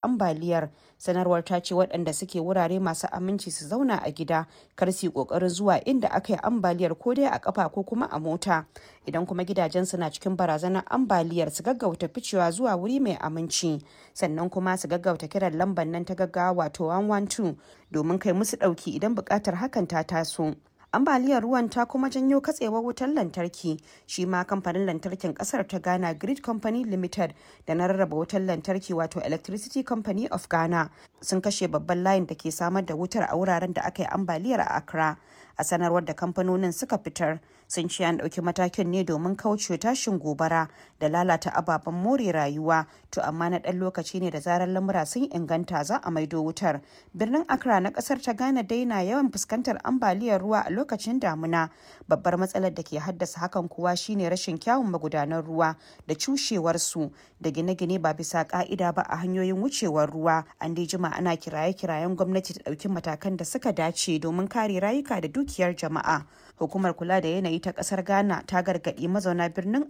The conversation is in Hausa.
ambaliyar. Sanarwar ta ce waɗanda suke wurare masu aminci su zauna a gida, kar su yi ƙoƙarin zuwa inda aka yi ambaliyar ko dai a ƙafa ko kuma a mota. Idan kuma gidajensu na cikin barazanar ambaliyar su gaggauta ficewa zuwa wuri mai aminci. Sannan kuma su gaggauta kiran lambar nan ta gaggawa wato 112 domin kai musu ɗauki idan buƙatar hakan ta taso. Ambaliyar ruwan ta kuma janyo katsewar wutar lantarki. Shi ma kamfanin lantarkin kasar ta Ghana Grid Company Limited da na rarraba wutar lantarki wato Electricity Company of Ghana sun kashe babban layin da ke samar da wutar a wuraren da aka yi ambaliyar a Accra. A sanarwar da kamfanonin suka fitar, sun ce an ɗauki matakin ne domin kauce tashin gobara da lalata ababen more rayuwa. To amma na ɗan lokaci ne, da zarar lamura sun inganta za a maido wutar. Birnin Accra na ƙasar ta Ghana dai na yawan fuskantar ambaliyar ruwa a lokacin damuna. Babbar matsalar da ke haddasa hakan kuwa shine rashin kyawun magudanan ruwa da cushewarsu da gine-gine ba bisa ka'ida ba a hanyoyin wucewar ruwa. An dai jima ana kiraye-kirayen gwamnati ta ɗauki matakan da suka dace domin kare rayuka da dukiyar jama'a. Hukumar kula da yanayi ta ƙasar Ghana ta gargaɗi mazauna birnin